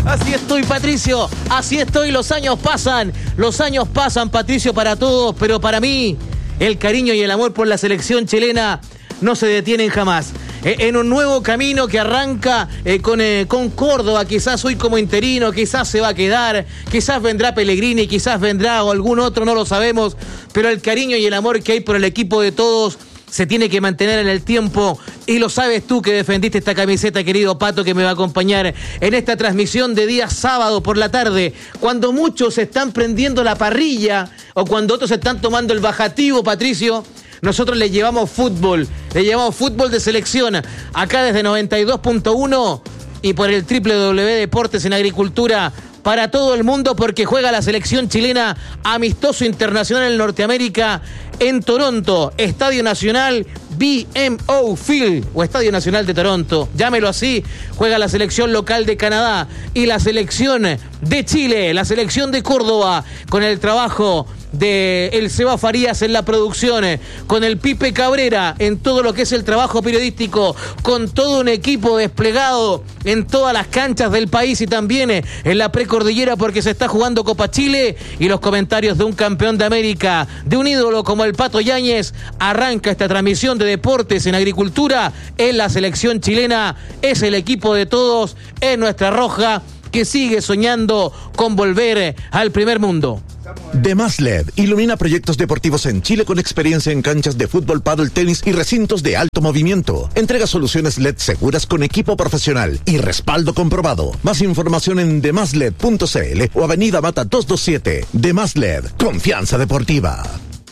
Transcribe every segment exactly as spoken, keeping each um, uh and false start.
Así estoy, Patricio, así estoy, los años pasan, los años pasan, Patricio, para todos, pero para mí, el cariño y el amor por la selección chilena no se detienen jamás. Eh, en un nuevo camino que arranca eh, con, eh, con Córdoba, quizás hoy como interino, quizás se va a quedar, quizás vendrá Pellegrini, quizás vendrá o algún otro, no lo sabemos, pero el cariño y el amor que hay por el equipo de todos se tiene que mantener en el tiempo, y lo sabes tú que defendiste esta camiseta, querido Pato, que me va a acompañar en esta transmisión de día sábado por la tarde, cuando muchos están prendiendo la parrilla o cuando otros están tomando el bajativo, Patricio. Nosotros le llevamos fútbol, le llevamos fútbol de selección, acá desde noventa y dos punto uno y por el doble u doble u doble u punto deportes en agricultura para todo el mundo, porque juega la selección chilena amistoso internacional en Norteamérica, en Toronto, Estadio Nacional B M O Field o Estadio Nacional de Toronto, llámelo así. Juega la selección local de Canadá y la selección de Chile, la selección de Córdoba, con el trabajo de el Seba Farías en la producción, con el Pipe Cabrera en todo lo que es el trabajo periodístico, con todo un equipo desplegado en todas las canchas del país y también en la precordillera, porque se está jugando Copa Chile, y los comentarios de un campeón de América, de un ídolo como el Pato Yáñez. Arranca esta transmisión de deportes en agricultura en la selección chilena. Es el equipo de todos, es nuestra roja, que sigue soñando con volver al primer mundo. Demás L E D ilumina proyectos deportivos en Chile con experiencia en canchas de fútbol, pádel, tenis y recintos de alto movimiento. Entrega soluciones L E D seguras con equipo profesional y respaldo comprobado. Más información en demás led punto c l o Avenida Mata doscientos veintisiete. Demás L E D, confianza deportiva.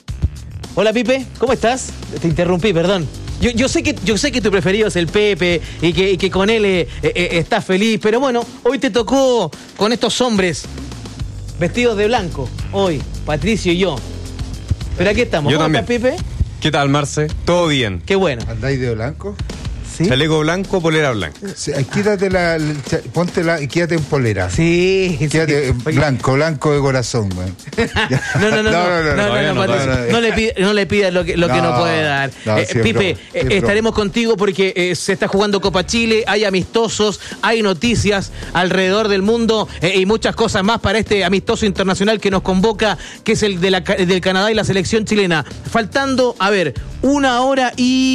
Hola, Pipe, ¿cómo estás? Te interrumpí, perdón. Yo, yo sé que yo sé que tu preferido es el Pepe y que, y que con él eh, eh, estás feliz, pero bueno, hoy te tocó con estos hombres vestidos de blanco, hoy, Patricio y yo. Pero aquí estamos. Yo ¿Cómo también. estás, Pipe? ¿Qué tal, Marce? ¿Todo bien? Qué bueno. ¿Andáis de blanco? ¿Sí? Chaleco blanco, polera blanca. Sí, quítate la, ponte la, quédate en polera. Sí, Quédate sí. blanco, blanco de corazón, güey. no, no, no, no, no, no, no, no, no, Patricio, no, no. no le pida, no le pidas lo que, lo que no No, puede dar. no, Eh, sí es Pipe, broma, sí eh, es broma. estaremos contigo porque eh, se está jugando Copa Chile, hay amistosos, hay noticias alrededor del mundo eh, y muchas cosas más para este amistoso internacional que nos convoca, que es el de la, del Canadá y la selección chilena. Faltando, a ver, una hora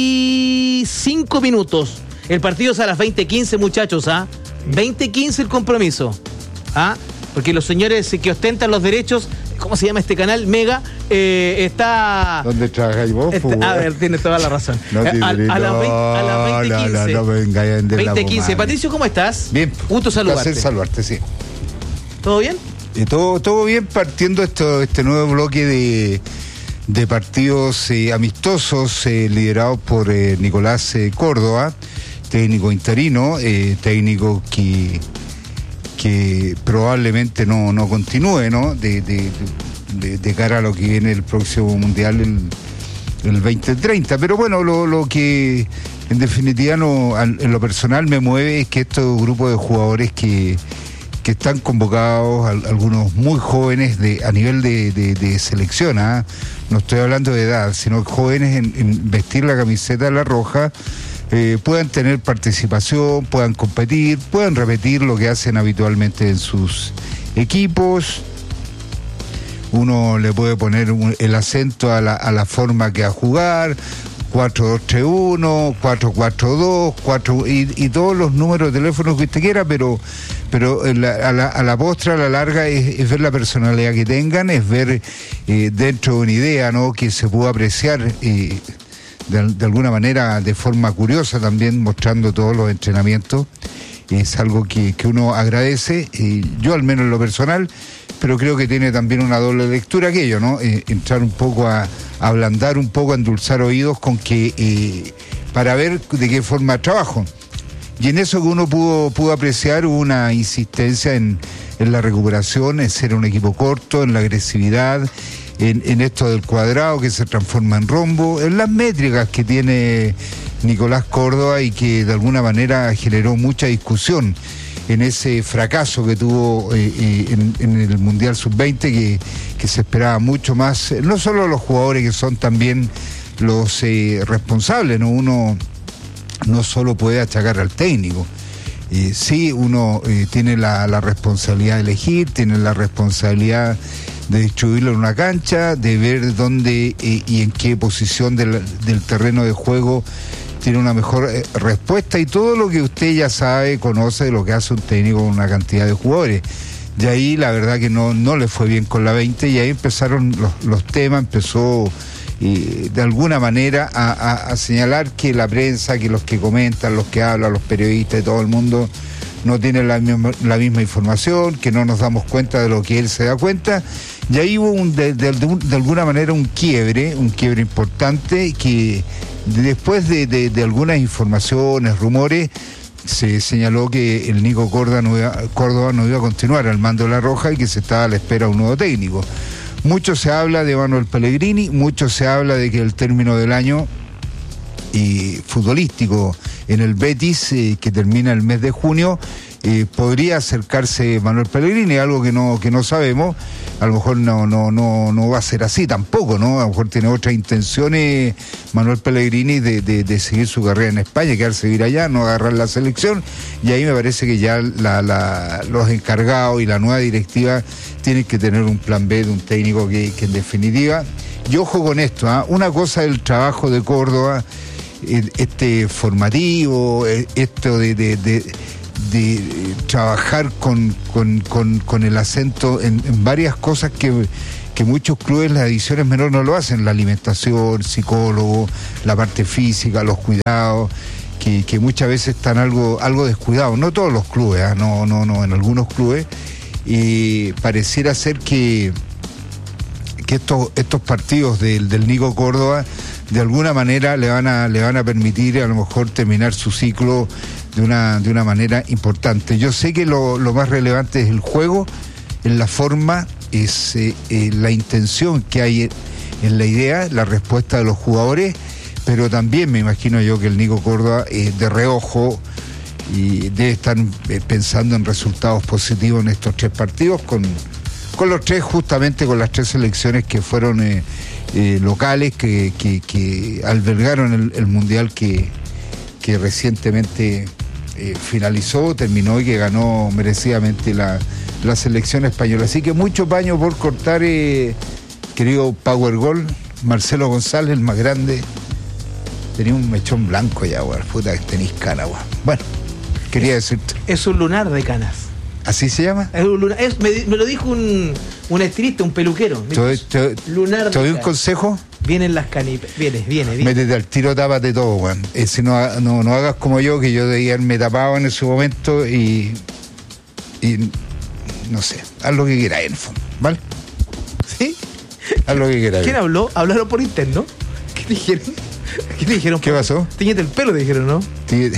y cinco minutos. El partido es a las veinte quince, muchachos, ¿ah? veinte quince el compromiso, ¿ah? Porque los señores que ostentan los derechos, ¿cómo se llama este canal? Mega, eh, está... ¿Dónde trabajáis vos? Está, a ver, tienes toda la razón. No, a, a, no, a las veinte, a las veinte no, quince. no, no me vengáis a vender la veinte quince. pomada. Patricio, ¿cómo estás? Bien. Gusto saludarte. Placer saludarte, sí. ¿Todo bien? Y todo, todo bien, partiendo esto, este nuevo bloque de, de partidos eh, amistosos eh, liderados por eh, Nicolás eh, Córdoba, técnico interino, eh, técnico que, que probablemente no, no continúe, ¿no? De, de, de, de cara a lo que viene el próximo Mundial, el, el veinte treinta. Pero bueno, lo, lo que en definitiva no, en lo personal me mueve es que estos grupos de jugadores que, que están convocados, algunos muy jóvenes de, a nivel de, de, de selección, ¿eh? No estoy hablando de edad, sino jóvenes en, en vestir la camiseta de la roja, Eh, puedan tener participación, puedan competir, puedan repetir lo que hacen habitualmente en sus equipos. Uno le puede poner un, el acento a la, a la forma que a jugar, cuatro dos tres uno, cuatro cuatro dos, cuatro y, y todos los números de teléfono que usted quiera, pero pero la, a, la, a la postre, a la larga, es, es ver la personalidad que tengan, es ver eh, dentro de una idea, ¿no?, que se pueda apreciar eh, De, de alguna manera, de forma curiosa también, mostrando todos los entrenamientos. Es algo que, que uno agradece, eh, yo al menos en lo personal, pero creo que tiene también una doble lectura aquello, ¿no? Eh, entrar un poco a, a ablandar un poco, a endulzar oídos con que, eh, para ver de qué forma trabajo. Y en eso que uno pudo, pudo apreciar una insistencia en, en la recuperación, en ser un equipo corto, en la agresividad, En, en esto del cuadrado que se transforma en rombo, en las métricas que tiene Nicolás Córdoba y que de alguna manera generó mucha discusión en ese fracaso que tuvo eh, eh, en, en el Mundial sub veinte, que, que se esperaba mucho más, no solo los jugadores que son también los eh, responsables, ¿no? Uno no solo puede achacar al técnico. Eh, sí, uno eh, tiene la, la responsabilidad de elegir, tiene la responsabilidad de distribuirlo en una cancha, de ver dónde eh, y en qué posición del, del terreno de juego tiene una mejor eh, respuesta, y todo lo que usted ya sabe, conoce de lo que hace un técnico con una cantidad de jugadores. De ahí la verdad que no, no le fue bien con la veinte, y ahí empezaron los, los temas, empezó eh, de alguna manera a, a, a señalar que la prensa, que los que comentan, los que hablan, los periodistas y todo el mundo no tienen la misma, la misma información, que no nos damos cuenta de lo que él se da cuenta, y ahí hubo un, de, de, de alguna manera un quiebre, un quiebre importante, que después de, de, de algunas informaciones, rumores, se señaló que el Nico Córdoba no, iba, Córdoba no iba a continuar al mando de La Roja y que se estaba a la espera de un nuevo técnico. Mucho se habla de Manuel Pellegrini, mucho se habla de que el término del año y futbolístico en el Betis, eh, que termina el mes de junio, eh, podría acercarse Manuel Pellegrini, algo que no que no sabemos. A lo mejor no no no no va a ser así tampoco, ¿no? A lo mejor tiene otras intenciones Manuel Pellegrini de, de, de seguir su carrera en España, quedarse vivir allá, no agarrar la selección, y ahí me parece que ya la, la, los encargados y la nueva directiva tienen que tener un plan B de un técnico que, que en definitiva, y ojo con esto, ¿eh? Una cosa es el trabajo de Córdoba, este formativo, esto de, de, de, de trabajar con, con, con, con el acento en, en varias cosas que, que muchos clubes, las ediciones menores no lo hacen, la alimentación, psicólogo, la parte física, los cuidados, que, que muchas veces están algo, algo descuidados, no todos los clubes, ¿eh? no, no, no, en algunos clubes, y pareciera ser que, que estos, estos partidos del, del Nico Córdoba de alguna manera le van a le van a permitir a lo mejor terminar su ciclo de una de una manera importante. Yo sé que lo, lo más relevante es el juego, en la forma, es eh, eh, la intención que hay en, en la idea, la respuesta de los jugadores, pero también me imagino yo que el Nico Córdoba eh, de reojo y debe estar eh, pensando en resultados positivos en estos tres partidos, con, con los tres, justamente con las tres selecciones que fueron eh, Eh, locales que, que, que albergaron el, el mundial que, que recientemente eh, finalizó, terminó y que ganó merecidamente la, la selección española. Así que mucho paño por cortar, eh, querido Power Gol, Marcelo González, el más grande. Tenía un mechón blanco ya, weón, puta que tenéis cana, weón. Bueno, quería es, decirte. Es un lunar de canas. ¿Así se llama? Es un lunar, es, me, me lo dijo un, un estilista, un peluquero. ¿Te, te, lunar ¿te doy un consejo? Vienen las canipas. Viene, viene, viene. Métete al tiro, tápate todo, weón. Eh, si no, no, no hagas como yo, que yo debía haberme tapado en ese momento y. y no sé, haz lo que quieras en el fondo, ¿vale? ¿Sí? Haz lo que quieras. ¿Quién habló? Hablaron por interno. ¿Qué dijeron? ¿Qué te dijeron? ¿Qué pasó? Tiñete el pelo, te dijeron, ¿no? Tíñete.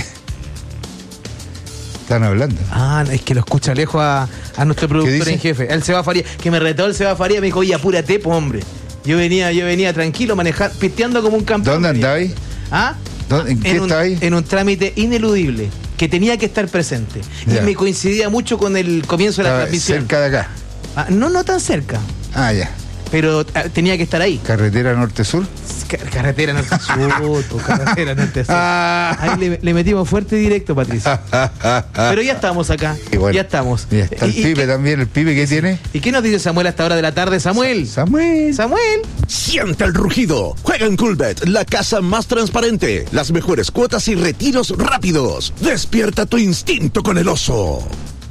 Están hablando. Ah, es que lo escucha lejos a, a nuestro productor en jefe, el Seba Faría, que me retó el Seba Faría, me dijo, oye, apúrate, pues, hombre. Yo venía, yo venía tranquilo, manejar, pisteando como un campeón. ¿Dónde andabas? ¿Ah? ¿En qué en un, estabas? En un trámite ineludible, que tenía que estar presente. Ya. Y me coincidía mucho con el comienzo de la transmisión. ¿Cerca de acá? Ah, no, no tan cerca. Ah, ya. Pero ah, tenía que estar ahí. ¿Carretera norte-sur? Car carretera norte-sur, carretera norte-sur. Ahí le, le metimos fuerte y directo, Patricio. Pero ya estamos acá, bueno, ya estamos. Ya está el y, pibe y, también, ¿el pibe qué tiene? ¿Y qué nos dice Samuel a esta hora de la tarde, Samuel? Samuel. Samuel. Siente el rugido. Juega en Coolbet, la casa más transparente. Las mejores cuotas y retiros rápidos. Despierta tu instinto con el oso.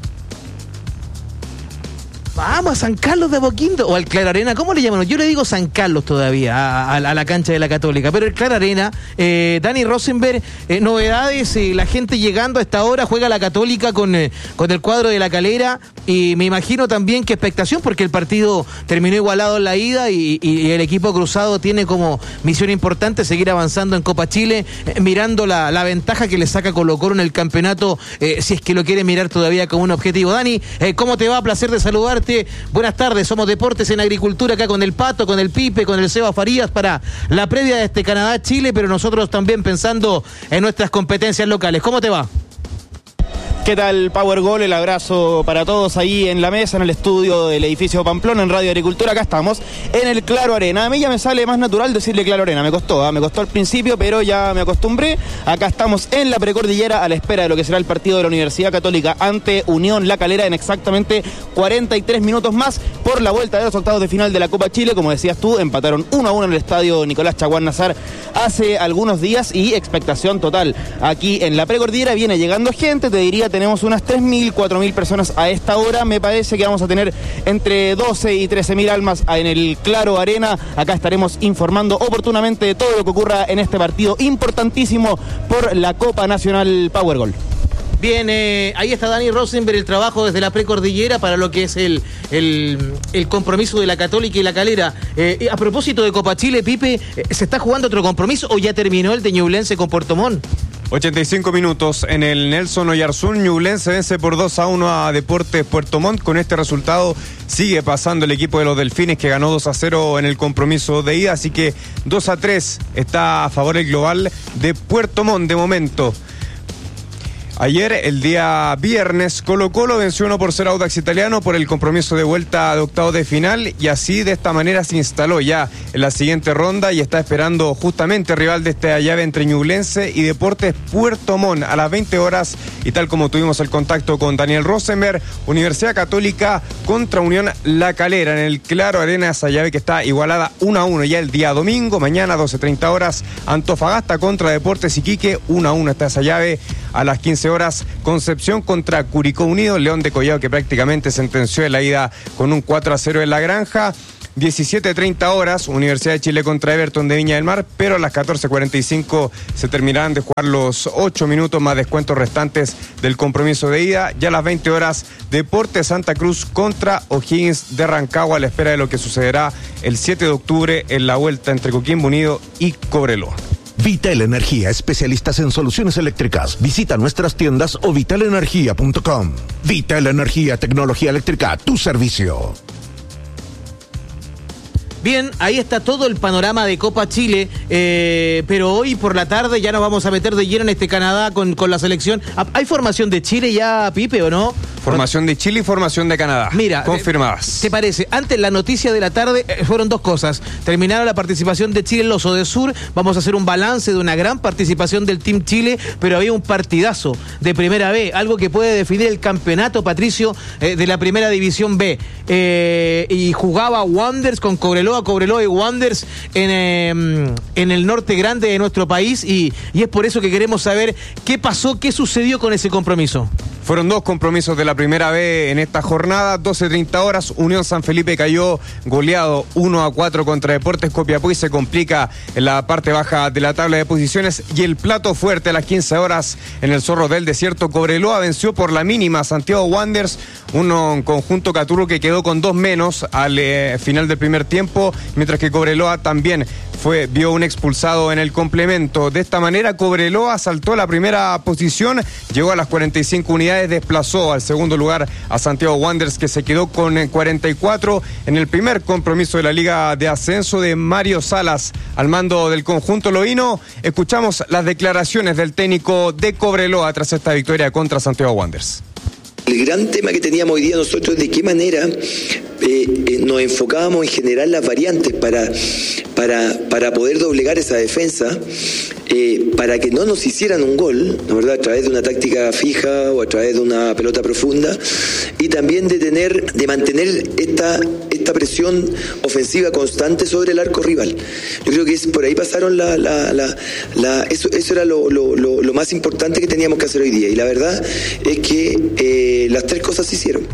Vamos a San Carlos de Apoquindo o al Clararena, ¿cómo le llaman? Yo le digo San Carlos todavía a, a, a la cancha de la Católica, pero el Clararena, eh, Dani Rosenberg, eh, novedades, eh, la gente llegando a esta hora, juega la Católica con, eh, con el cuadro de La Calera, y me imagino también que expectación porque el partido terminó igualado en la ida y, y, y el equipo cruzado tiene como misión importante seguir avanzando en Copa Chile, eh, mirando la, la ventaja que le saca Colo-Colo en el campeonato, eh, si es que lo quiere mirar todavía como un objetivo. Dani, eh, ¿cómo te va? Placer de saludarte. Buenas tardes, somos Deportes en Agricultura acá con el Pato, con el Pipe, con el Seba Farías para la previa de este Canadá-Chile, pero nosotros también pensando en nuestras competencias locales. ¿Cómo te va? ¿Qué tal, Power Gol? El abrazo para todos ahí en la mesa, en el estudio del edificio Pamplona, en Radio Agricultura. Acá estamos, en el Claro Arena. A mí ya me sale más natural decirle Claro Arena. Me costó, ¿eh? me costó al principio, pero ya me acostumbré. Acá estamos en la precordillera a la espera de lo que será el partido de la Universidad Católica ante Unión La Calera en exactamente cuarenta y tres minutos más por la vuelta de los octavos de final de la Copa Chile. Como decías tú, empataron uno a uno en el estadio Nicolás Chaguán Nazar hace algunos días y expectación total. Aquí en la precordillera viene llegando gente, te diría, tenemos unas tres mil, cuatro mil personas a esta hora. Me parece que vamos a tener entre doce y trece mil almas en el Claro Arena. Acá estaremos informando oportunamente de todo lo que ocurra en este partido importantísimo por la Copa Nacional Power Gol. Bien, eh, ahí está Dani Rosenberg, el trabajo desde la precordillera para lo que es el, el, el compromiso de la Católica y la Calera. Eh, a propósito de Copa Chile, Pipe, ¿se está jugando otro compromiso o ya terminó el de Ñublense con Puerto Montt? ochenta y cinco minutos en el Nelson Oyarzún. Ñublense vence por dos a uno a Deportes Puerto Montt. Con este resultado sigue pasando el equipo de los Delfines, que ganó dos a cero en el compromiso de ida, así que dos a tres está a favor el global de Puerto Montt de momento. Ayer, el día viernes, Colo Colo venció uno por cero a Audax Italiano por el compromiso de vuelta de octavos de final, y así de esta manera se instaló ya en la siguiente ronda y está esperando justamente rival de esta llave entre Ñublense y Deportes Puerto Montt a las veinte horas, y tal como tuvimos el contacto con Daniel Rosenberg, Universidad Católica contra Unión La Calera en el Claro Arena, esa llave que está igualada uno a uno ya el día domingo. Mañana doce treinta horas, Antofagasta contra Deportes Iquique, uno a uno está esa llave. A las quince horas, Concepción contra Curicó Unido, León de Collado, que prácticamente sentenció en la ida con un cuatro a cero en La Granja. diecisiete treinta horas, Universidad de Chile contra Everton de Viña del Mar, pero a las catorce cuarenta y cinco se terminarán de jugar los ocho minutos más descuentos restantes del compromiso de ida. Ya a las veinte horas, Deportes Santa Cruz contra O'Higgins de Rancagua, a la espera de lo que sucederá el siete de octubre en la vuelta entre Coquimbo Unido y Cobreloa. Vital Energía, especialistas en soluciones eléctricas. Visita nuestras tiendas o vital energía punto com. Vital Energía, tecnología eléctrica a tu servicio. Bien, ahí está todo el panorama de Copa Chile, eh, pero hoy por la tarde ya nos vamos a meter de lleno en este Canadá con, con la selección. ¿Hay formación de Chile ya, Pipe, o no? Formación de Chile y formación de Canadá. Mira, confirmadas. ¿Te parece? Antes, la noticia de la tarde eh, fueron dos cosas. Terminaron la participación de Chile en los Odesur. Vamos a hacer un balance de una gran participación del Team Chile, pero había un partidazo de Primera B, algo que puede definir el campeonato, Patricio, eh, de la Primera División B. Eh, y jugaba Wanderers con Cobreloa, Cobreloa y Wanderers en, eh, en el norte grande de nuestro país, y, y es por eso que queremos saber qué pasó, qué sucedió con ese compromiso. Fueron dos compromisos de la Primera B en esta jornada. doce treinta horas, Unión San Felipe cayó goleado uno a cuatro contra Deportes Copiapó y se complica en la parte baja de la tabla de posiciones. Y el plato fuerte a las quince horas en el Zorro del Desierto, Cobreloa venció por la mínima a Santiago Wanderers, un conjunto caturro que quedó con dos menos al eh, final del primer tiempo, mientras que Cobreloa también fue vio un expulsado en el complemento. De esta manera, Cobreloa saltó a la primera posición, llegó a las cuarenta y cinco unidades, desplazó al segundo lugar a Santiago Wanderers, que se quedó con cuarenta y cuatro en el primer compromiso de la Liga de Ascenso de Mario Salas al mando del conjunto loíno. Escuchamos las declaraciones del técnico de Cobreloa tras esta victoria contra Santiago Wanderers. El gran tema que teníamos hoy día nosotros es de qué manera eh, eh, nos enfocábamos en generar las variantes para, para, para poder doblegar esa defensa, eh, para que no nos hicieran un gol, ¿no, verdad? A través de una táctica fija o a través de una pelota profunda, y también de tener, de mantener esta, esta presión ofensiva constante sobre el arco rival. Yo creo que es, por ahí pasaron la, la, la, la eso, eso era lo, lo, lo, lo más importante que teníamos que hacer hoy día, y la verdad es que eh, las tres cosas se hicieron.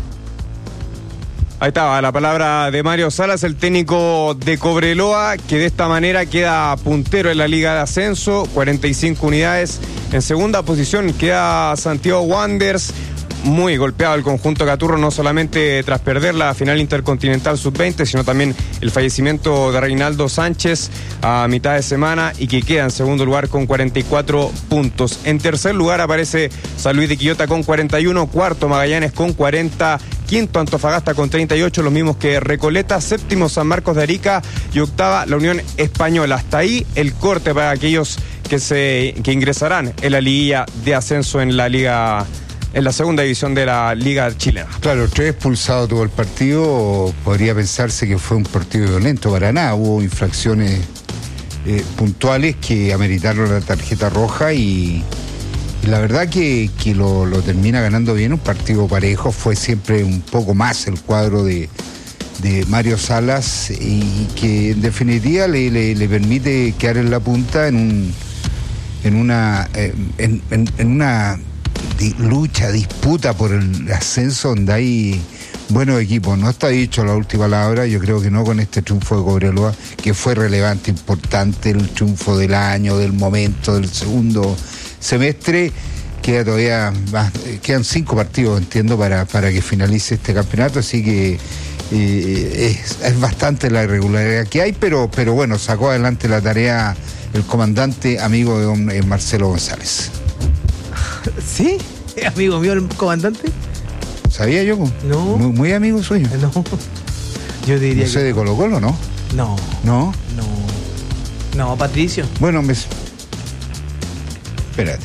Ahí estaba la palabra de Mario Salas, el técnico de Cobreloa, que de esta manera queda puntero en la Liga de Ascenso, cuarenta y cinco unidades. En segunda posición queda Santiago Wanderers, muy golpeado el conjunto caturro, no solamente tras perder la final intercontinental sub veinte, sino también el fallecimiento de Reinaldo Sánchez a mitad de semana, y que queda en segundo lugar con cuarenta y cuatro puntos. En tercer lugar aparece San Luis de Quillota con cuarenta y uno, cuarto Magallanes con cuarenta, quinto Antofagasta con treinta y ocho, los mismos que Recoleta, séptimo San Marcos de Arica y octava la Unión Española. Hasta ahí el corte para aquellos que se que ingresarán en la liguilla de ascenso en la Liga en la segunda división de la Liga Chilena. Claro, tres expulsados tuvo el partido. Podría pensarse que fue un partido violento, para nada. Hubo infracciones eh, puntuales que ameritaron la tarjeta roja y, y la verdad que, que lo, lo termina ganando bien. Un partido parejo, fue siempre un poco más el cuadro de, de Mario Salas y que en definitiva le, le, le permite quedar en la punta en un en una eh, en, en, en una di, lucha, disputa por el ascenso donde hay buenos equipos. No está dicho la última palabra, yo creo que no con este triunfo de Cobreloa, que fue relevante, importante, el triunfo del año, del momento, del segundo semestre. Queda todavía, quedan cinco partidos, entiendo, para, para que finalice este campeonato, así que eh, es, es bastante la irregularidad que hay, pero, pero bueno, sacó adelante la tarea el comandante amigo de don eh, Marcelo González. ¿Sí? ¿Amigo mío el comandante? ¿Sabía yo? No. Muy, muy amigo suyo. No. Yo diría no sé, que... de Colo Colo, ¿no? No. ¿No? No. No, Patricio. Bueno, me... Espérate.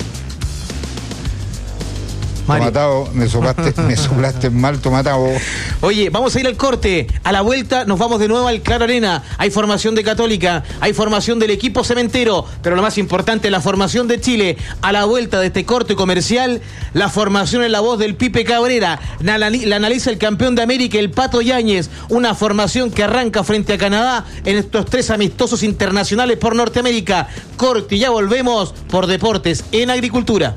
Mario. Tomatao, me soplaste, me soplaste mal, Tomatao. Oye, vamos a ir al corte. A la vuelta nos vamos de nuevo al Claro Arena. Hay formación de Católica, hay formación del equipo cementero, pero lo más importante, la formación de Chile. A la vuelta de este corte comercial, la formación en la voz del Pipe Cabrera. La, la, la analiza el campeón de América, el Pato Yáñez. Una formación que arranca frente a Canadá en estos tres amistosos internacionales por Norteamérica. Corte y ya volvemos por Deportes en Agricultura.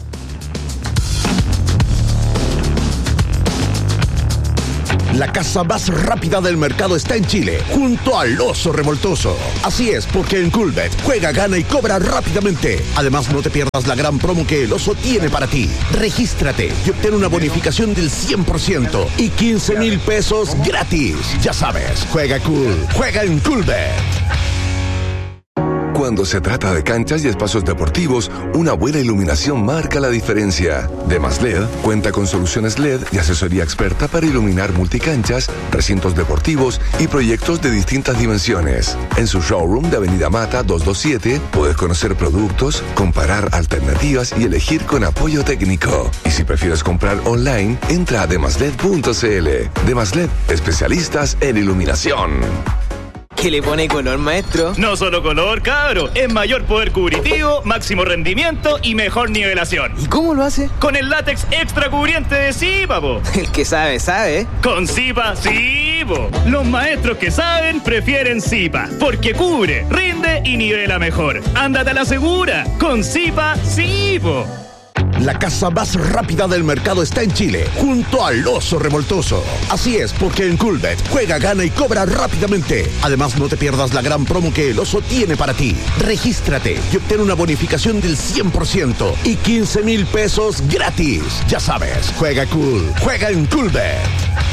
La casa más rápida del mercado está en Chile, junto al Oso Revoltoso. Así es, porque en Coolbet juega, gana y cobra rápidamente. Además, no te pierdas la gran promo que el Oso tiene para ti. Regístrate y obtén una bonificación del cien por ciento y quince mil pesos gratis. Ya sabes, juega cool, juega en Coolbet. Cuando se trata de canchas y espacios deportivos, una buena iluminación marca la diferencia. Demasled cuenta con soluciones L E D y asesoría experta para iluminar multicanchas, recintos deportivos y proyectos de distintas dimensiones. En su showroom de Avenida Mata doscientos veintisiete puedes conocer productos, comparar alternativas y elegir con apoyo técnico. Y si prefieres comprar online, entra a demasled punto cl. Demasled, especialistas en iluminación. ¿Qué le pone color, maestro? No solo color, cabro. Es mayor poder cubritivo, máximo rendimiento y mejor nivelación. ¿Y cómo lo hace? Con el látex extra cubriente de Zipa, po. El que sabe, sabe. Con Zipa, sí, po. Los maestros que saben prefieren Zipa, porque cubre, rinde y nivela mejor. Ándate a la segura. Con Zipa, sí, po. La casa más rápida del mercado está en Chile, junto al Oso Revoltoso. Así es, porque en Coolbet juega, gana y cobra rápidamente. Además, no te pierdas la gran promo que el Oso tiene para ti. Regístrate y obtén una bonificación del cien por ciento y quince mil pesos gratis. Ya sabes, juega cool, juega en Coolbet.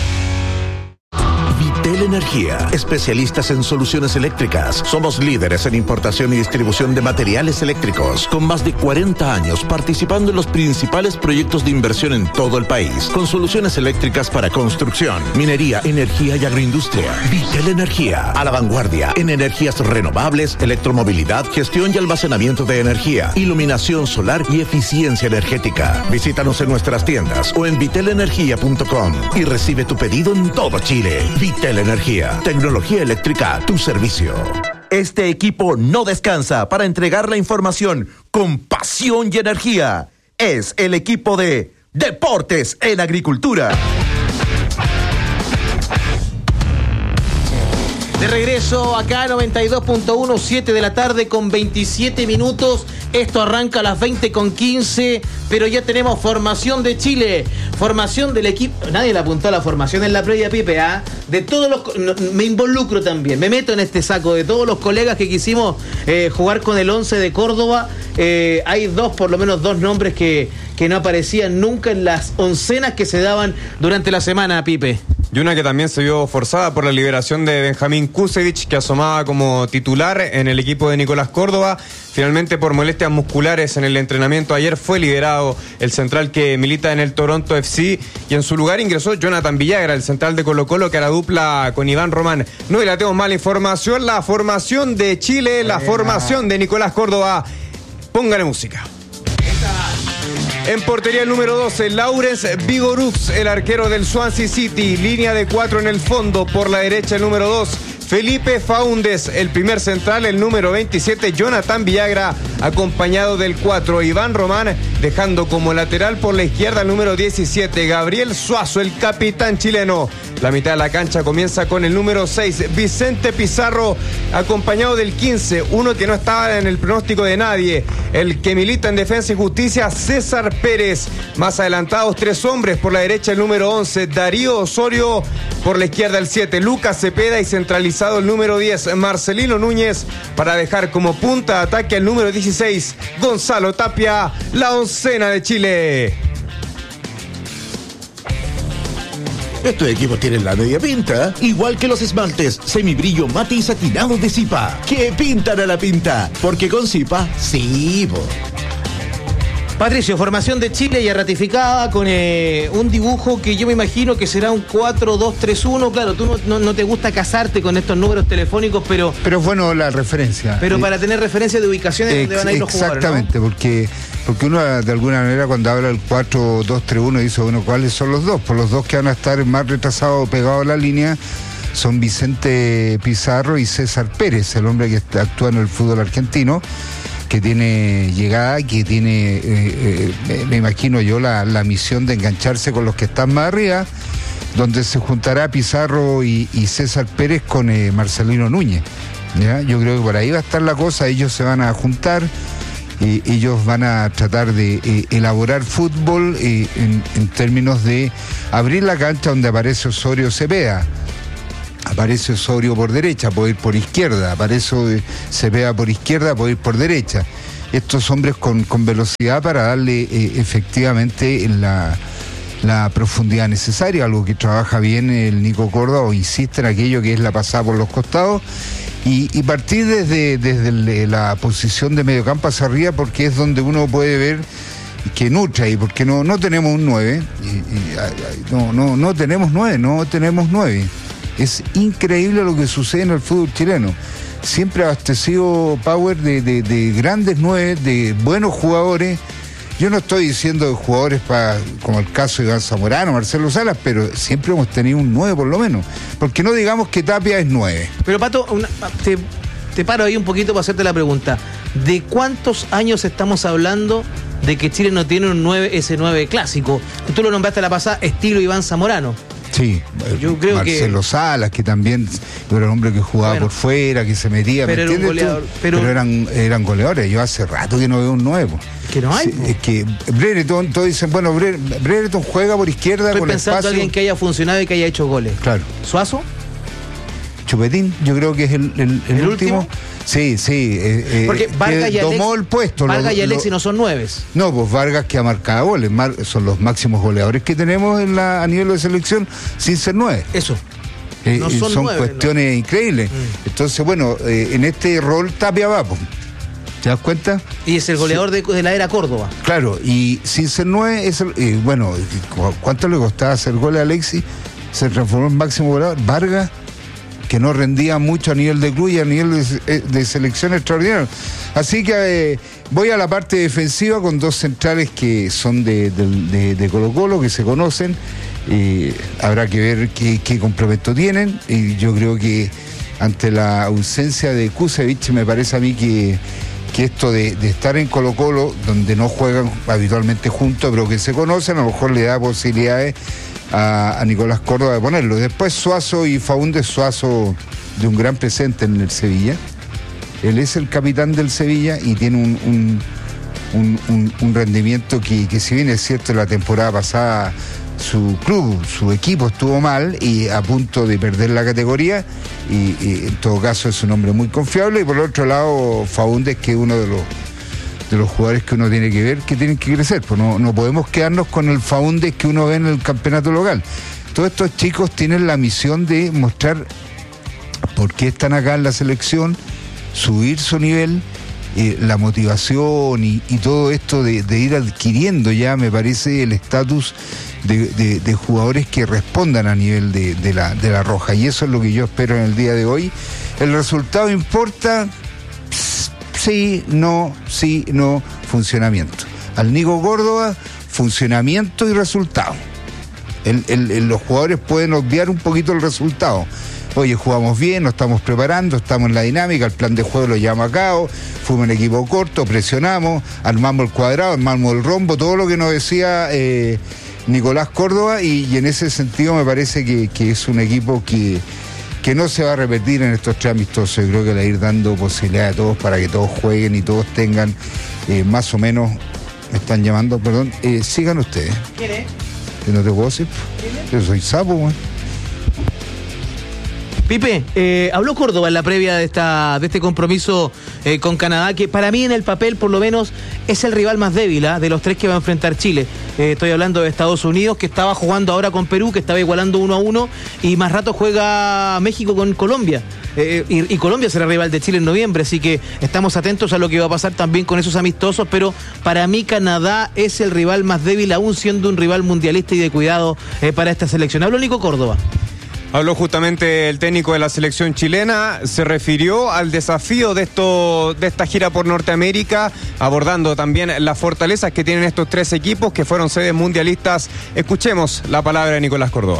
Vitel Energía, especialistas en soluciones eléctricas. Somos líderes en importación y distribución de materiales eléctricos, con más de cuarenta años participando en los principales proyectos de inversión en todo el país, con soluciones eléctricas para construcción, minería, energía y agroindustria. Vitel Energía, a la vanguardia en energías renovables, electromovilidad, gestión y almacenamiento de energía, iluminación solar y eficiencia energética. Visítanos en nuestras tiendas o en vitel energía punto com y recibe tu pedido en todo Chile. Vitel Energía, tecnología eléctrica a tu servicio. Este equipo no descansa para entregar la información con pasión y energía. Es el equipo de Deportes en Agricultura. De regreso acá a noventa y dos punto uno, siete de la tarde con veintisiete minutos. Esto arranca a las veinte con quince, pero ya tenemos formación de Chile. Formación del equipo. Nadie le apuntó a la formación en la previa, Pipe, ¿ah? ¿eh? De todos los. No, me involucro también, me meto en este saco. De todos los colegas que quisimos eh, jugar con el once de Córdoba, eh, hay dos, por lo menos dos nombres que, que no aparecían nunca en las oncenas que se daban durante la semana, Pipe. Y una que también se vio forzada por la liberación de Benjamín Kusevich, que asomaba como titular en el equipo de Nicolás Córdoba. Finalmente, por molestias musculares en el entrenamiento ayer, fue liberado el central que milita en el Toronto F C, y en su lugar ingresó Jonathan Villagra, el central de Colo-Colo, que hará dupla con Iván Román. No dilatemos mala información, la formación de Chile, la formación de Nicolás Córdoba. Póngale música. En portería el número doce, Laurens Vigorux, el arquero del Swansea City. Línea de cuatro en el fondo. Por la derecha el número dos, Felipe Faúndez. El primer central, el número veintisiete, Jonathan Villagra, acompañado del cuatro, Iván Román, dejando como lateral por la izquierda el número diecisiete, Gabriel Suazo, el capitán chileno. La mitad de la cancha comienza con el número seis, Vicente Pizarro, acompañado del quince, uno que no estaba en el pronóstico de nadie, el que milita en Defensa y Justicia, César Pérez. Más adelantados, tres hombres. Por la derecha el número once, Darío Osorio. Por la izquierda el siete, Lucas Cepeda, y centralizado el número diez, Marcelino Núñez, para dejar como punta de ataque el número dieciséis, Gonzalo Tapia, la oncena de Chile. Estos equipos tienen la media pinta, igual que los esmaltes semibrillo mate y satinado de Zipa, que pintan a la pinta, porque con Zipa, sí, po. Patricio, formación de Chile ya ratificada con eh, un dibujo que yo me imagino que será un cuatro dos tres uno. Claro, tú no, no, no te gusta casarte con estos números telefónicos, pero... Pero bueno, la referencia. Pero eh, para tener referencia de ubicaciones ex, donde van a ir los jugadores, exactamente, ¿no? porque, porque uno de alguna manera cuando habla del cuatro dos tres uno dice, bueno, ¿cuáles son los dos? Pues los dos que van a estar más retrasados pegados a la línea son Vicente Pizarro y César Pérez, el hombre que actúa en el fútbol argentino, que tiene llegada, que tiene, eh, eh, me imagino yo, la, la misión de engancharse con los que están más arriba, donde se juntará Pizarro y, y César Pérez con eh, Marcelino Núñez. ¿ya? Yo creo que por ahí va a estar la cosa, ellos se van a juntar, eh, ellos van a tratar de eh, elaborar fútbol eh, en, en términos de abrir la cancha donde aparece Osorio Cepeda. Aparece Osorio por derecha, puede ir por izquierda, aparece Cepeda por izquierda, puede ir por derecha. Estos hombres con, con velocidad para darle eh, efectivamente la, la profundidad necesaria, algo que trabaja bien el Nico Córdoba, o insiste en aquello que es la pasada por los costados, y, y partir desde, desde el, la posición de mediocampo hacia arriba, porque es donde uno puede ver que nutre, y porque no, no tenemos un nueve, y, y, no, no, no tenemos nueve, no tenemos nueve. Es increíble lo que sucede en el fútbol chileno. Siempre abastecido Power de, de, de grandes nueve, de buenos jugadores. Yo no estoy diciendo de jugadores para, como el caso de Iván Zamorano, Marcelo Salas, pero siempre hemos tenido un nueve por lo menos. Porque no digamos que Tapia es nueve. Pero Pato, una, te, te paro ahí un poquito para hacerte la pregunta. ¿De cuántos años estamos hablando de que Chile no tiene un nueve, ese nueve clásico? Tú lo nombraste la pasada, estilo Iván Zamorano. Sí, yo creo Marcelo que... Salas, que también era un hombre que jugaba bueno, por fuera, que se metía, pero ¿me era un goleador, pero... pero eran, eran goleadores. Yo hace rato que no veo un nuevo. Que no hay. Sí, es que Brereton, todos dicen, bueno, Brereton juega por izquierda. Estoy con pensando espacio. En alguien que haya funcionado y que haya hecho goles. Claro. ¿Suazo? Chupetín, yo creo que es el, el, el, ¿El último. último. Sí, sí. Eh, Porque Vargas y tomó Alex, el puesto. Vargas lo, y Alexis lo, no son nueves. No, pues Vargas que ha marcado goles. Mar, son los máximos goleadores que tenemos en la, a nivel de selección sin ser nueve. Eso. Eh, no son son nueve, cuestiones no. increíbles. Mm. Entonces, bueno, eh, en este rol Tapia va, pues. ¿Te das cuenta? Y es el goleador sí. de, de la era Córdoba. Claro, y sin ser nueve, es el, eh, bueno, ¿cuánto le costaba hacer goles a Alexis? Se transformó en máximo goleador. Vargas, que no rendía mucho a nivel de club y a nivel de, de selección extraordinario. Así que eh, voy a la parte defensiva con dos centrales que son de, de, de, de Colo Colo, que se conocen. Eh, habrá que ver qué, qué complemento tienen. Y yo creo que ante la ausencia de Kusevich, me parece a mí que, que esto de, de estar en Colo Colo, donde no juegan habitualmente juntos, pero que se conocen, a lo mejor le da posibilidades A, a Nicolás Córdoba de ponerlo. Después Suazo y Faúndez. Suazo de un gran presente en el Sevilla. Él es el capitán del Sevilla y tiene un, un, un, un, un rendimiento que, que si bien es cierto la temporada pasada su club, su equipo estuvo mal y a punto de perder la categoría, y, y en todo caso es un hombre muy confiable. Y por el otro lado Faúndez, que es uno de los de los jugadores que uno tiene que ver, que tienen que crecer, pues no, no podemos quedarnos con el Faúndez que uno ve en el campeonato local. Todos estos chicos tienen la misión de mostrar por qué están acá en la selección, subir su nivel, eh, la motivación y, y todo esto de, de ir adquiriendo ya, me parece, el estatus de, de, de jugadores que respondan a nivel de, de, la, de la Roja, y eso es lo que yo espero en el día de hoy. El resultado importa. Sí, no, sí, no, funcionamiento. Al Nico Córdoba, funcionamiento y resultado. El, el, el, los jugadores pueden obviar un poquito el resultado. Oye, jugamos bien, nos estamos preparando, estamos en la dinámica, el plan de juego lo llevamos a cabo, fuimos un equipo corto, presionamos, armamos el cuadrado, armamos el rombo, todo lo que nos decía eh, Nicolás Córdoba, y, y en ese sentido me parece que, que es un equipo que, que no se va a repetir en estos tres amistosos. Yo creo que le va a ir dando posibilidad a todos para que todos jueguen y todos tengan eh, más o menos, me están llamando, perdón, eh, sigan ustedes. ¿Quién es? Que no te puedo decir, yo soy sapo, güey. Pipe, eh, habló Córdoba en la previa de esta de este compromiso eh, con Canadá, que para mí en el papel por lo menos es el rival más débil ¿eh? de los tres que va a enfrentar Chile. Eh, estoy hablando de Estados Unidos, que estaba jugando ahora con Perú, que estaba igualando uno a uno, y más rato juega México con Colombia. Eh, y, y Colombia será rival de Chile en noviembre, así que estamos atentos a lo que va a pasar también con esos amistosos, pero para mí Canadá es el rival más débil, aún siendo un rival mundialista y de cuidado eh, para esta selección. Habló Nico Córdoba. Habló justamente el técnico de la selección chilena, se refirió al desafío de esto, de esta gira por Norteamérica, abordando también las fortalezas que tienen estos tres equipos que fueron sedes mundialistas. Escuchemos la palabra de Nicolás Córdoba.